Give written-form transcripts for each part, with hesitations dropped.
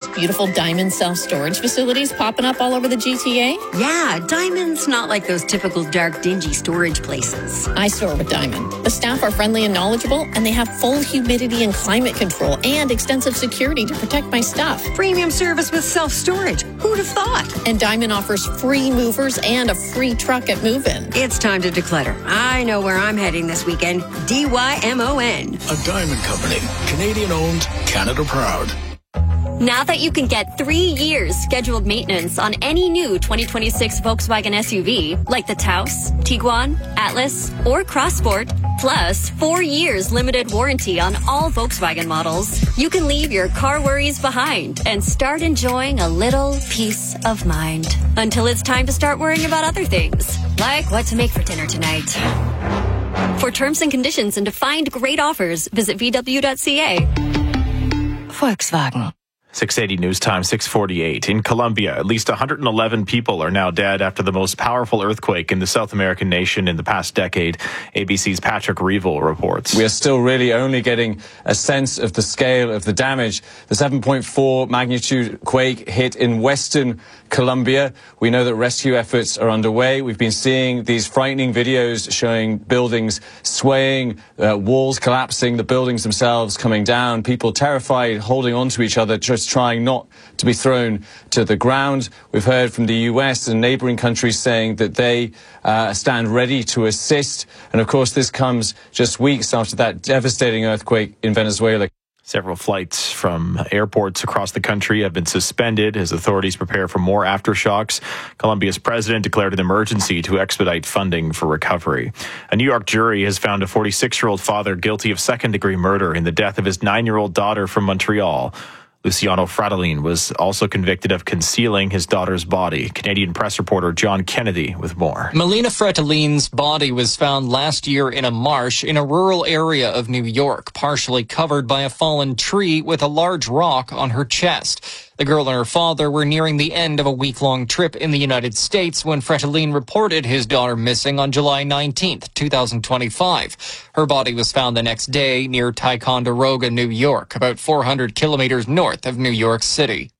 beautiful Diamond self-storage facilities popping up all over the GTA? Yeah, Diamond's not like those typical dark, dingy storage places. I store with Diamond. The staff are friendly and knowledgeable, and they have full humidity and climate control and extensive security to protect my stuff. Premium service with self-storage. Who'd have thought? And Diamond offers free movers and a free truck at move-in. It's time to declutter. I know where I'm heading this weekend. DYMON. A Diamond Company. Canadian owned, Canada proud. Now that you can get 3 years scheduled maintenance on any new 2026 Volkswagen SUV, like the Taos, Tiguan, Atlas, or Crossport, plus 4 years limited warranty on all Volkswagen models, you can leave your car worries behind and start enjoying a little peace of mind. Until it's time to start worrying about other things, like what to make for dinner tonight. For terms and conditions and to find great offers, visit VW.ca. Volkswagen. 680 News Time, 6:48. In Colombia, at least 111 people are now dead after the most powerful earthquake in the South American nation in the past decade. ABC's Patrick Reevell reports. We are still really only getting a sense of the scale of the damage. The 7.4 magnitude quake hit in western Colombia. We know that rescue efforts are underway. We've been seeing these frightening videos showing buildings swaying, walls collapsing, the buildings themselves coming down, people terrified, holding on to each other, just trying not to be thrown to the ground. We've heard from the US and neighboring countries saying that they stand ready to assist. And of course, this comes just weeks after that devastating earthquake in Venezuela. Several flights from airports across the country have been suspended as authorities prepare for more aftershocks. Colombia's president declared an emergency to expedite funding for recovery. A New York jury has found a 46-year-old father guilty of second-degree murder in the death of his 9-year-old daughter from Montreal. Luciano Fratellin was also convicted of concealing his daughter's body. Canadian press reporter John Kennedy with more. Melina Fratellin's body was found last year in a marsh in a rural area of New York, partially covered by a fallen tree with a large rock on her chest. The girl and her father were nearing the end of a week-long trip in the United States when Fratellin reported his daughter missing on July 19th, 2025. Her body was found the next day near Ticonderoga, New York, about 400 kilometers north of New York City.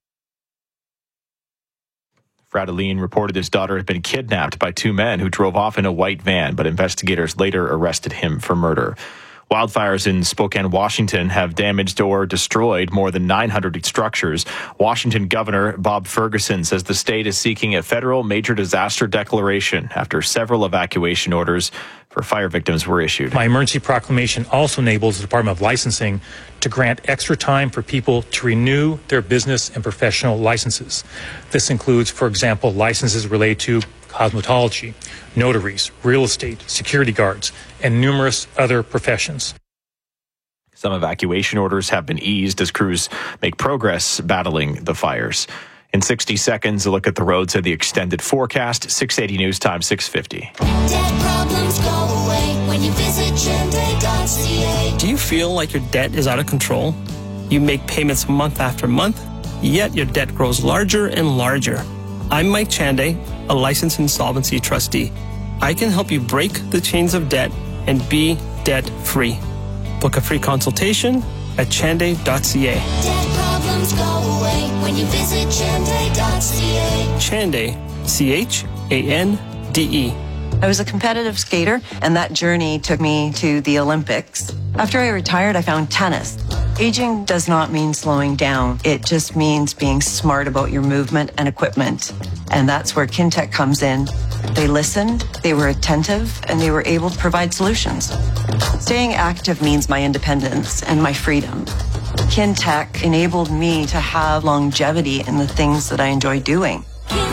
Fratellin reported his daughter had been kidnapped by two men who drove off in a white van, but investigators later arrested him for murder. Wildfires in Spokane, Washington have damaged or destroyed more than 900 structures. Washington Governor Bob Ferguson says the state is seeking a federal major disaster declaration after several evacuation orders for fire victims were issued. My emergency proclamation also enables the Department of Licensing to grant extra time for people to renew their business and professional licenses. This includes, for example, licenses related to cosmetology, notaries, real estate, security guards, and numerous other professions. Some evacuation orders have been eased as crews make progress battling the fires. In 60 seconds, a look at the roads and the extended forecast. 680 News Time, 650. Debt problems go away when you visit Chande.ca. Do you feel like your debt is out of control? You make payments month after month, yet your debt grows larger and larger. I'm Mike Chande, a licensed insolvency trustee. I can help you break the chains of debt and be debt-free. Book a free consultation at chande.ca. Debt problems go away when you visit Chande.ca. Chande, C-H-A-N-D-E. I was a competitive skater, and that journey took me to the Olympics. After I retired, I found tennis. Aging does not mean slowing down. It just means being smart about your movement and equipment. And that's where Kintec comes in. They listened, they were attentive, and they were able to provide solutions. Staying active means my independence and my freedom. Kintec enabled me to have longevity in the things that I enjoy doing.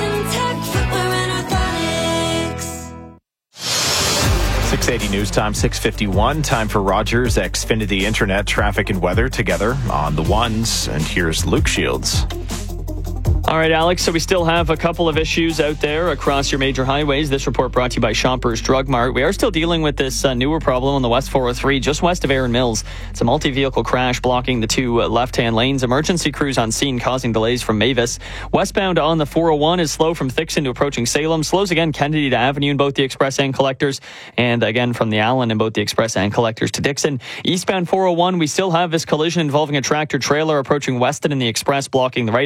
680 News Time, 651. Time for Rogers Xfinity Internet traffic and weather together on the ones. And here's Luke Shields. All right, Alex, so we still have a couple of issues out there across your major highways. This report brought to you by Shoppers Drug Mart. We are still dealing with this newer problem on the West 403, just west of Erin Mills. It's a multi-vehicle crash blocking the two left-hand lanes. Emergency crews on scene causing delays from Mavis. Westbound on the 401 is slow from Thixon to approaching Salem. Slows again Kennedy to Avenue in both the Express and Collectors. And again from the Allen in both the Express and Collectors to Dixon. Eastbound 401, we still have this collision involving a tractor-trailer approaching Weston in the Express, blocking the right